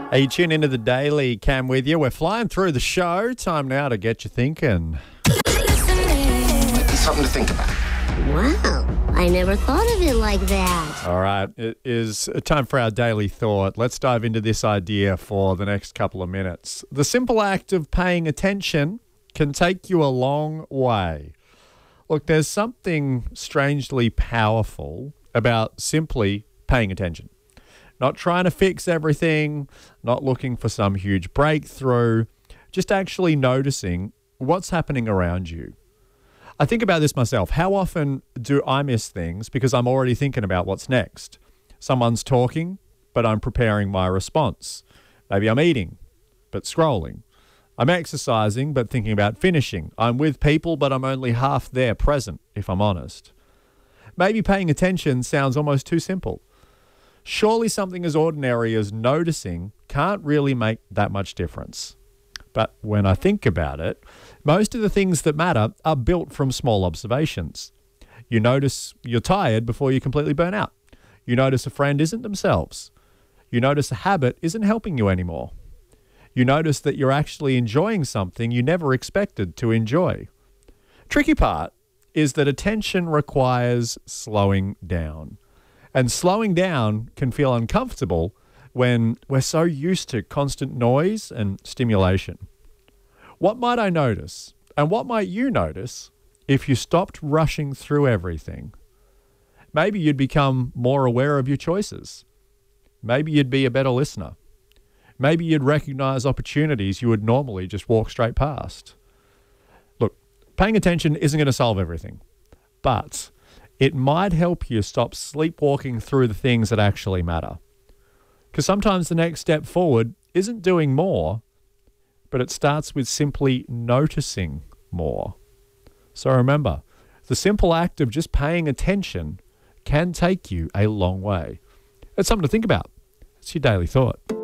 Hey, you tune into the Daily. Cam with you. We're flying through the show. Time now to get you thinking. Something to think about. Wow, I never thought of it like that. All right, it is time for our daily thought. Let's dive into this idea for the next couple of minutes. The simple act of paying attention can take you a long way. Look, there's something strangely powerful about simply paying attention. Not trying to fix everything, not looking for some huge breakthrough, just actually noticing what's happening around you. I think about this myself. How often do I miss things because I'm already thinking about what's next? Someone's talking, but I'm preparing my response. Maybe I'm eating, but scrolling. I'm exercising, but thinking about finishing. I'm with people, but I'm only half there present, if I'm honest. Maybe paying attention sounds almost too simple. Surely something as ordinary as noticing can't really make that much difference. But when I think about it, most of the things that matter are built from small observations. You notice you're tired before you completely burn out. You notice a friend isn't themselves. You notice a habit isn't helping you anymore. You notice that you're actually enjoying something you never expected to enjoy. Tricky part is that attention requires slowing down. And slowing down can feel uncomfortable when we're so used to constant noise and stimulation. What might I notice, and what might you notice, if you stopped rushing through everything? Maybe you'd become more aware of your choices. Maybe you'd be a better listener. Maybe you'd recognize opportunities you would normally just walk straight past. Look, paying attention isn't going to solve everything, but it might help you stop sleepwalking through the things that actually matter. Because sometimes the next step forward isn't doing more, but it starts with simply noticing more. So remember, the simple act of just paying attention can take you a long way. It's something to think about. It's your daily thought.